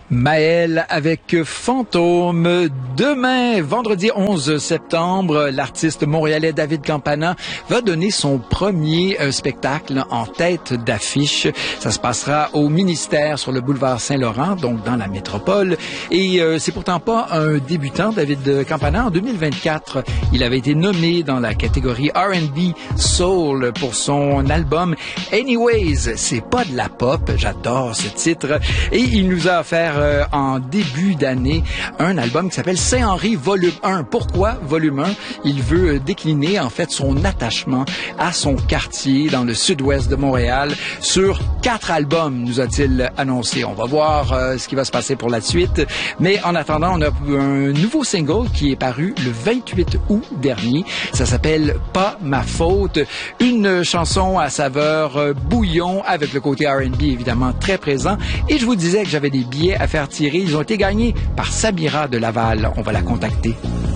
Maël avec Fantôme. Demain, vendredi 11 septembre, l'artiste montréalais David Campana va donner son premier spectacle en tête d'affiche. Ça se passera au Ministère sur le boulevard Saint-Laurent, donc dans la métropole. Et c'est pourtant pas un débutant, David Campana. En 2024, il avait été nommé dans la catégorie R&B Soul pour son album Anyways. C'est pas de la pop, j'adore ce titre. Et il nous a offert en début d'année un album qui s'appelle Saint-Henri Volume 1. Pourquoi Volume 1? Il veut décliner en fait son attachement à son quartier dans le sud-ouest de Montréal sur 4 albums, nous a-t-il annoncé. On va voir ce qui va se passer pour la suite. Mais en attendant, on a un nouveau single qui est paru le 28 août dernier. Ça s'appelle Pas ma faute. Une chanson à saveur bouillon avec le côté R&B évidemment très présent. Et je vous disais que j'avais des billets à faire tirer. Ils ont été gagnés par Samira de Laval. On va la contacter.